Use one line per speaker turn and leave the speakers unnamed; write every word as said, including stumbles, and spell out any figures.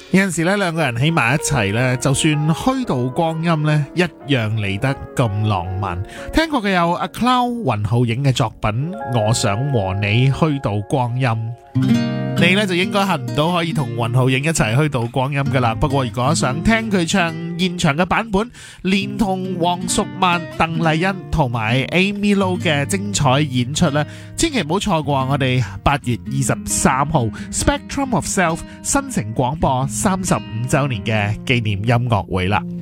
有陣時咧，兩個人喺埋一齊咧，就算虛度光陰咧，一樣嚟得咁浪漫。聽過嘅有阿 Cloud 雲浩影嘅作品《我想和你虛度光陰》。你咧就應該恨唔到可以同雲浩影一齊虛度光陰噶啦。不過如果想聽佢唱現場嘅版本，連同黃淑曼、鄧麗欣同埋 Amy Lo 嘅精彩演出咧，千祈唔好錯過我哋八月二十三號 Spectrum of Self 新城廣播三十五週年嘅紀念音樂會啦。